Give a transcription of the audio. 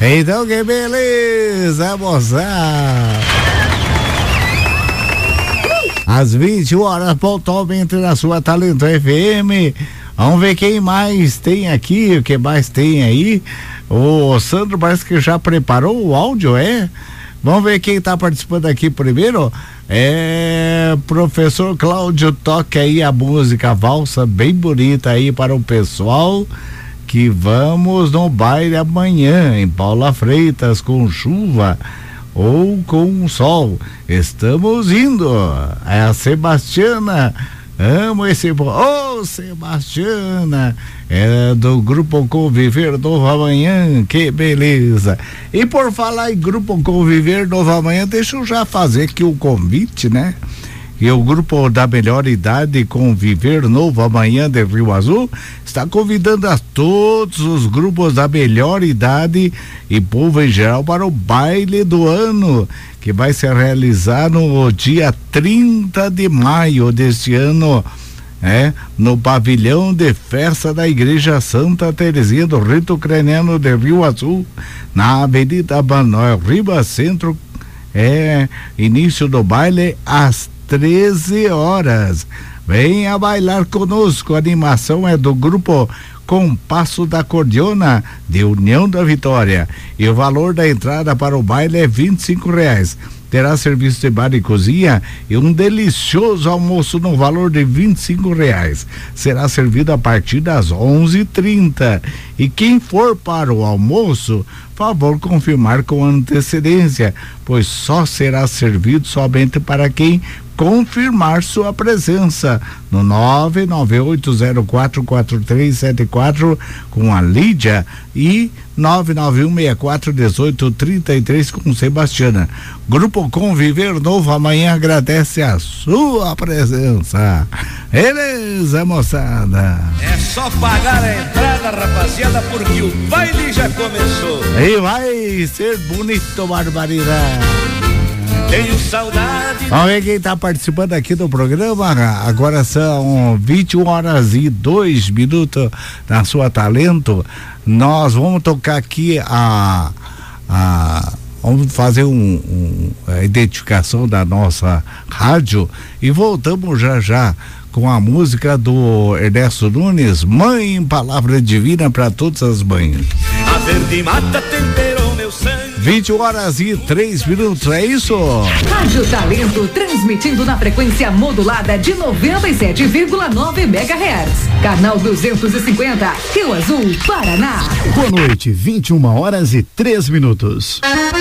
Então que beleza, moçada. Às 20 horas, pontualmente na sua Talento FM. Vamos ver quem mais tem aqui, o que mais tem aí. O Sandro parece que já preparou o áudio, é? Vamos ver quem tá participando aqui primeiro. Professor Cláudio, toque aí a música valsa bem bonita aí para o pessoal, que vamos no baile amanhã em Paula Freitas, com chuva ou com sol. Estamos indo. É a Sebastiana. Amo esse Sebastiana, é do Grupo Conviver Novo Amanhã, que beleza. E por falar em Grupo Conviver Novo Amanhã, deixa eu já fazer aqui o convite, né? E o Grupo da Melhor Idade Conviver Novo Amanhã de Rio Azul está convidando a todos os grupos da melhor idade e povo em geral para o baile do ano, que vai se realizar no dia 30 de maio deste ano, no pavilhão de festa da Igreja Santa Terezinha do Rito Ucraniano de Rio Azul, na Avenida Manuel Ribas, centro. Início do baile às 13 horas. Venha bailar conosco. A animação é do grupo Compasso da Cordiona de União da Vitória, e o valor da entrada para o baile é R$25. Terá serviço de bar e cozinha e um delicioso almoço no valor de R$25. Será servido a partir das 11h30. E quem for para o almoço, favor confirmar com antecedência, pois só será servido somente para quem confirmar sua presença no 998044374 com a Lídia e 991641833 com Sebastiana. Grupo Conviver Novo Amanhã agradece a sua presença. Beleza, moçada? É só pagar a entrada, rapaziada, porque o baile já começou. E vai ser bonito, barbaridade. Tenho saudade. Vamos ver quem está participando aqui do programa. Agora são 21h02 na sua Talento. Nós vamos tocar aqui vamos fazer a identificação da nossa rádio e voltamos já com a música do Ernesto Nunes, Mãe, Palavra Divina para todas as mães. A verde mata temperou meu sangue. 20h03, é isso? Rádio Talento, transmitindo na frequência modulada de 97,9 MHz. Canal 250, Rio Azul, Paraná. Boa noite, 21h03.